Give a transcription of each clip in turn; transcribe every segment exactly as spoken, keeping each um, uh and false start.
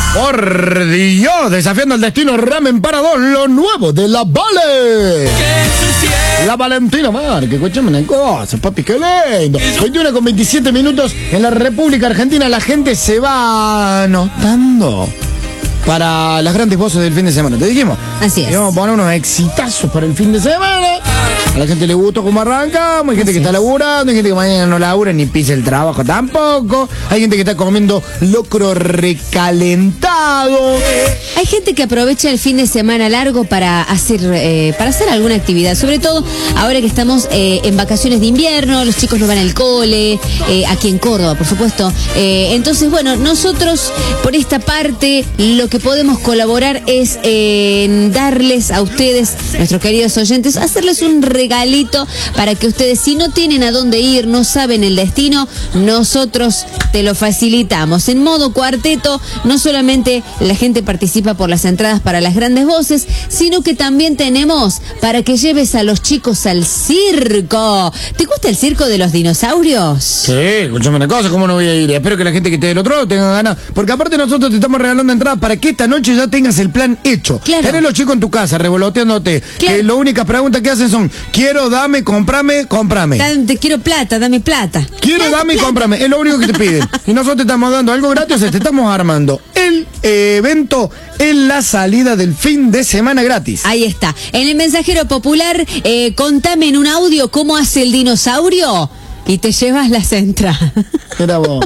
Por Dios, desafiando el destino ramen para dos, lo nuevo de la Vale. La Valentina Márquez, escúchame una cosa, papi, qué lindo. veintiuno con veintisiete minutos en la República Argentina, la gente se va anotando para las grandes voces del fin de semana. Te dijimos. Así es. Y vamos a poner unos exitazos para el fin de semana. A la gente le gustó cómo arrancamos. Hay gente Así que está laburando, hay gente que mañana no labura ni pisa el trabajo tampoco. Hay gente que está comiendo locro recalentado. Hay gente que aprovecha el fin de semana largo para hacer eh, para hacer alguna actividad, sobre todo ahora que estamos eh, en vacaciones de invierno, los chicos no van al cole, eh, aquí en Córdoba, por supuesto. Eh, entonces, bueno, nosotros por esta parte lo que podemos colaborar es eh, en darles a ustedes, nuestros queridos oyentes, hacerles un regalito para que ustedes, si no tienen a dónde ir, no saben el destino, nosotros te lo facilitamos. En modo cuarteto, no solamente la gente participa por las entradas para las grandes voces, sino que también tenemos para que lleves a los chicos al circo. ¿Te gusta el circo de los dinosaurios? Sí, escúchame una cosa, ¿cómo no voy a ir? Espero que la gente que esté del otro lado tenga ganas, porque aparte nosotros te estamos regalando entradas para que esta noche ya tengas el plan hecho. Claro. Tenés los chicos en tu casa revoloteándote, Claro. que las únicas preguntas que hacen son: quiero, dame, comprame, comprame. Dan- Te quiero plata, dame plata. Quiero, Dame dame y plata. cómprame. Es lo único que te piden. Y nosotros te estamos dando algo gratis, te estamos armando el eh, evento en la salida del fin de semana gratis. Ahí está. En el mensajero popular, eh, contame en un audio cómo hace el dinosaurio y te llevas las entradas. Era vos.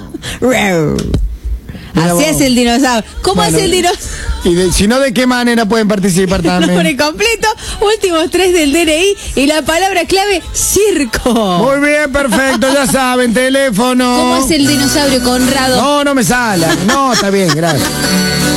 Mira Así vos. es el dinosaurio. ¿Cómo Bueno, hace el dinosaurio? Y de- si no, ¿de qué manera pueden participar también? Nombre completo, últimos tres del D N I y la palabra clave, circo. Muy bien, perfecto, ya saben, teléfono. ¿Cómo hace el dinosaurio, Conrado? No, no me sale. No, está bien, gracias.